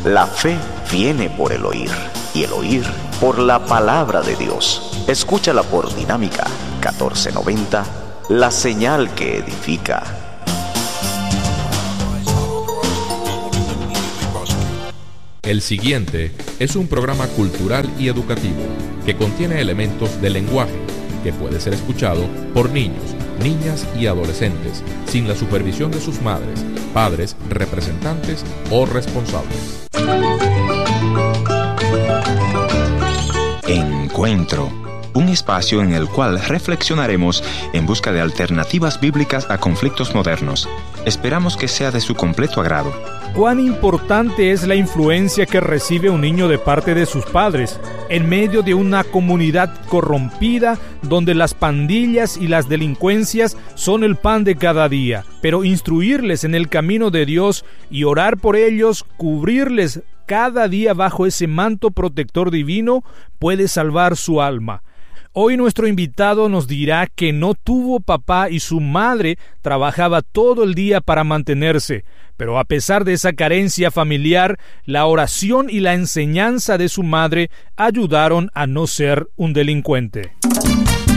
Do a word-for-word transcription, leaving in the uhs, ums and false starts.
La fe viene por el oír, y el oír por la palabra de Dios. Escúchala por Dinámica catorce noventa, la señal que edifica. El siguiente es un programa cultural y educativo que contiene elementos de lenguaje que puede ser escuchado por niños, niñas y adolescentes sin la supervisión de sus madres, padres, representantes o responsables. Encuentro, un espacio en el cual reflexionaremos en busca de alternativas bíblicas a conflictos modernos. Esperamos que sea de su completo agrado. ¿Cuán importante es la influencia que recibe un niño de parte de sus padres en medio de una comunidad corrompida donde las pandillas y las delincuencias son el pan de cada día? Pero instruirles en el camino de Dios y orar por ellos, cubrirles cada día bajo ese manto protector divino, puede salvar su alma. Hoy nuestro invitado nos dirá que no tuvo papá y su madre trabajaba todo el día para mantenerse, pero a pesar de esa carencia familiar, la oración y la enseñanza de su madre ayudaron a no ser un delincuente.